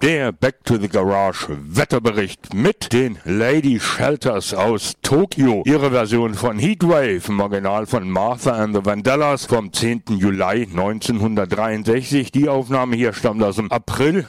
der Back to the Garage Wetterbericht mit den Lady Shelters aus Tokio. Ihre Version von Heatwave, im Original von Martha and the Vandellas vom 10. Juli 1963. Die Aufnahme hier stammt aus dem April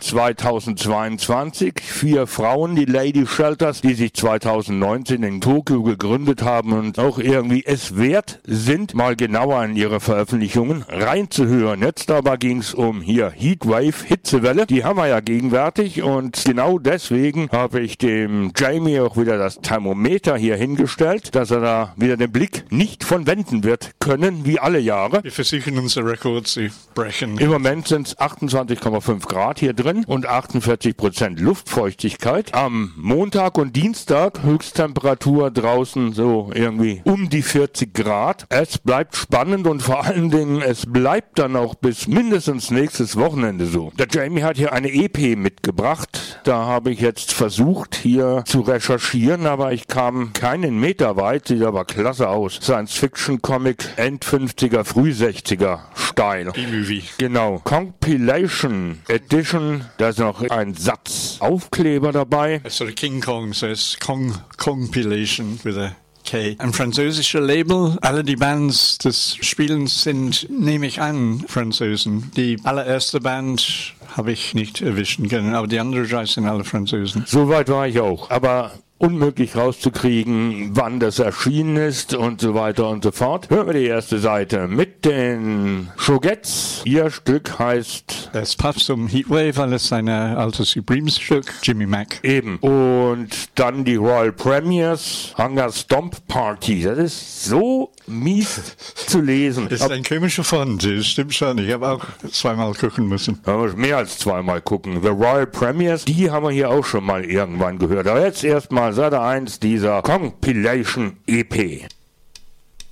2022. 4 Frauen, die Lady Shelters, die sich 2019 in Tokio gegründet haben und auch irgendwie es wert sind, mal genauer in ihre Veröffentlichungen reinzuhören. Jetzt aber ging es um hier Heatwave, Hitzewelle. Die haben wir ja gegenwärtig und genau deswegen habe ich dem Jamie auch wieder das Thermometer hier hingestellt, dass er da wieder den Blick nicht von wenden wird können, wie alle Jahre. Wir versuchen unser Rekord zu brechen. Im Moment sind es 28,5 Grad hier drin und 48% Luftfeuchtigkeit. Am Montag und Dienstag Höchsttemperatur draußen so irgendwie um die 40 Grad. Es bleibt spannend und vor allen Dingen, es bleibt dann auch bis mindestens nächstes Wochenende so. Der Jamie hat hier eine EP mitgebracht. Da habe ich jetzt versucht, hier zu recherchieren, aber ich kam keinen Meter weit. Sieht aber klasse aus. Science-Fiction-Comic, End-50er, Früh-60er Style. E-Movie. Genau. Compilation Edition. Da ist noch ein Satz Aufkleber dabei. So King Kong, so it's Compilation with a K. Ein französischer Label. Alle die Bands des Spielens sind, nehme ich an, Franzosen. Die allererste Band habe ich nicht erwischen können, aber die anderen 3 sind alle Franzosen. Soweit war ich auch. Aber unmöglich rauszukriegen, wann das erschienen ist und so weiter und so fort. Hören wir die erste Seite mit den Shugettes. Ihr Stück heißt... Es passt zum Heatwave, weil es ein altes Supremes-Stück, Jimmy Mac. Eben. Und dann die Royal Premiers, Hunger Stomp Party. Das ist so mies zu lesen. Das ist ein komischer Font, das stimmt schon. Ich habe auch 2-mal gucken müssen. Mehr als 2-mal gucken. The Royal Premiers, die haben wir hier auch schon mal irgendwann gehört. Aber jetzt erstmal Seite 1 dieser Compilation EP.